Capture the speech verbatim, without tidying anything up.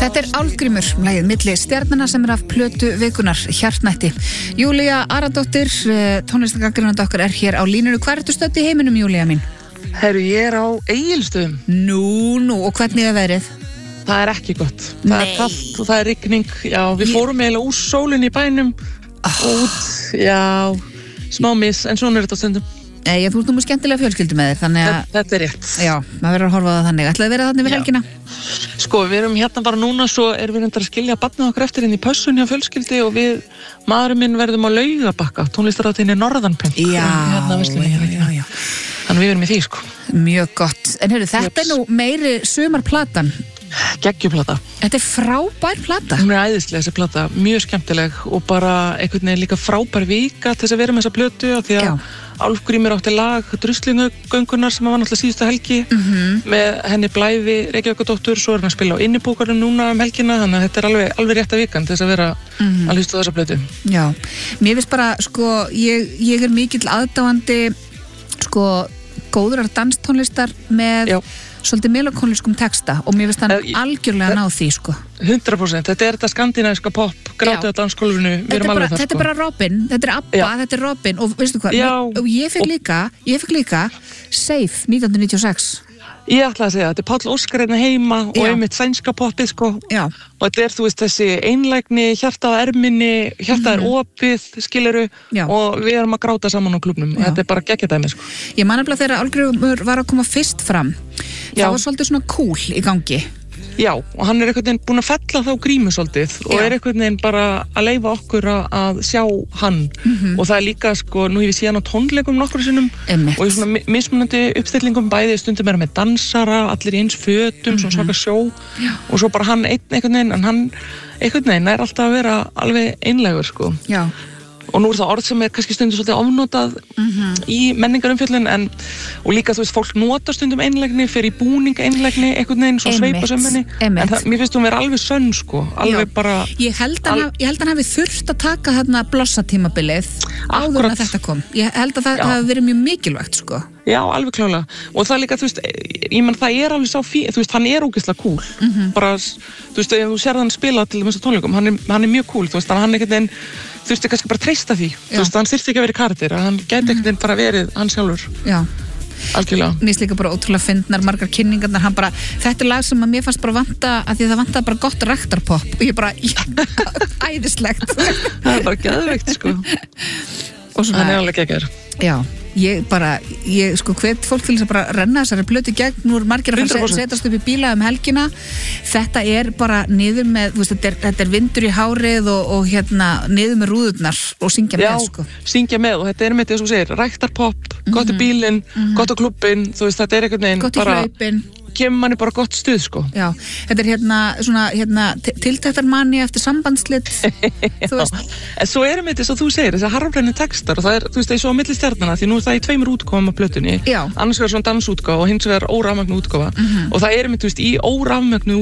Þetta er Álfgrímur, lagið milli stjarnanna sem er af plötu vikunar, Hjartnætti. Júlía Aradóttir, tónlistargagnrýnandi okkar, er hér á línunni. Hvar ertu stödd í heiminum, Júlía mín? Herru, ég er á Egilsstöðum. Nú, nú, og hvernig er veðrið? Það er ekki gott. Það Nei. er kallt og það er rigning. Já, við Ég- fórum eiginlega úr sólinni í bænum og út, já, smá miss, en svona er þetta stundum. Nei, þú ert nú með skemmtilega fjölskyldu með þér, þannig að, Þetta er rétt. já, maður verður að horfa á það þannig. Ætlaði að vera þannig við Já. helgina? Sko, við erum hérna bara núna, svo erum við reyndar að skilja barnið okkar eftir inn í pössun hjá fjölskyldi og við, maðurinn minn, verðum á Laugabakka, tónlistarhátíðinni Norðanpönt. Já, hérna, já, já, já. Þannig við erum í því, sko. Mjög gott. En heyrðu, þetta er nú meiri sumarplatan. Geggjuplata. Þetta er frábær plata. Hún er æðislega þessi plata, mjög skemmtileg og bara einhvern veginn líka frábær vika til þess að vera með þessa plötu af því að Já. Álfgrímur átti lag Druslingugöngunar sem var náttúrulega síðustu helgi Mhm. með henni Blæfi Reykjavíkudóttur, svo er hann að spila á innipókarum núna um helgina, þannig að þetta er alveg, alveg rétt að vikan til þess að vera Mhm. að hlusta á þessa plötu. Já, mér finnst bara, sko, ég, ég er mikill aðdáandi, sko, góðrar danstónlistar með Já. svolítið melokónliskum texta og mér finnst hann Eh, ég- algjörlega ná því, sko. hundrað prósent, þetta er þetta skandinaviska pop, grátið Já. á dansgólfinu, við Þetta er, erum bara, alveg þar, þetta er sko. bara Robin, þetta er ABBA, Já. þetta er Robin og veistu hvað, Já. og ég fekk líka, ég fekk líka Safe nítján hundruð níutíu og sex. Ég ætla að segja, þetta er Páll Óskar hérna heima og Já. einmitt sænska poppið, sko. Já, Og þetta er, þú veist, þessi einlægni, hjartað á erminni, hjartað er opið, skiluru, Já. og við erum að gráta saman á klubnum. Já. Þetta er bara geggjadæmi, sko. ég man nefnilega þegar Álfgrímur var að koma fyrst fram, Já. það var svolítið svona cool í gangi. Já, og hann er einhvern veginn búinn að fella þá grímu svolítið og Já. er einhvern veginn bara að leyfa okkur að, að sjá hann. Mhm. Og það er líka, sko, nú hef ég séð hann á tónleikum nokkru sinnum Einmitt. og í svona mi- mismunandi uppstillingum bæði, stundum er hann með dansara, allir í eins fötum, svona svaka sjó. Já. Og svo bara hann einn einhvern veginn, en hann einhvern veginn er alltaf að vera alveg einlægur, sko. Já, Og nú er það orð sem er kannski stundum svolítið ofnotað Mhm. í menningarumfjöllun en, og líka, þú veist, fólk nota stundum einlægni, fer í búning einlægni einhvern veginn, svo Einmitt, sveipa sömmenni, en einmitt. það, mér finnst hún vera alveg sönn, sko, alveg Já. bara, Ég held að Al- hann, ég held að hann hafi þurft að taka þarna blossatímabilið áður en Akkúrat. að þetta kom. Ég held að það Já. hafi verið mjög mikilvægt, sko. já, alveg klálega. Og það líka, þú veist, ég menn, það er alveg sá fí, þú veist, hann er ógeðslega cool, Mhm. bara, þú veist, ef þú sér hann spila til þess að tónleikum, hann er, hann er mjög cool, þú veist, þannig að hann einhvern veginn, þú veist, kannski bara treysta því, Já. þú veist, hann þyrfti ekki að vera í karakter, að hann gæti einhvern veginn bara verið hann sjálfur, Já. algjörlega. Mér finnst líka bara ótrúlega fyndnar margar kynningarnar, hann bara, þetta er lag sem að mér fannst bara vanta að því það vantaði bara gott rektarpop og ég bara, já, æðislegt. Það er bara geðveikt, sko. Og Hann er svona, alveg geggjaður. já, ég bara, ég sko hvet fólk til þess að bara renna þessari plötu gegn, nú er margir að fara hundrað að prósent. setjast upp í bíla um helgina, þetta er bara niður með, þú veist, þetta er, þetta er vindur í hárið og, og hérna niður með rúðurnar og syngja Já, með, sko. syngja með og þetta er með þess að þú segir, ræktarpop, gott í bílinn, gott á klubbinn, þú veist, þetta er einhvern veginn Gott í bara, hlaupin. kemur manni bara gott stuð, sko. Já, þetta er hérna svona, hérna, tiltæktarmanni eftir sambandslit, þú veist. En svo erum við þess að þú segir, þessi harflenni textar og það er, þú veist, það er svo á milli stjarnana því nú er það í tveimur útgáfum af plötunni, Já. annars vegar svona dansútgáfa og hins vegar órafmögnu útgáfa og það erum við, þú veist, í órafmögnu